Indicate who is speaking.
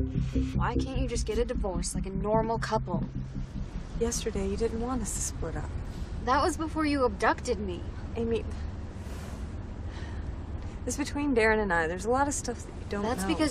Speaker 1: Why can't you just get a divorce like a normal couple?
Speaker 2: Yesterday, you didn't want us to split up.
Speaker 1: That was before you abducted me.
Speaker 2: Amy, it's between Darren and I. There's a lot of stuff that you don't know.
Speaker 1: That's because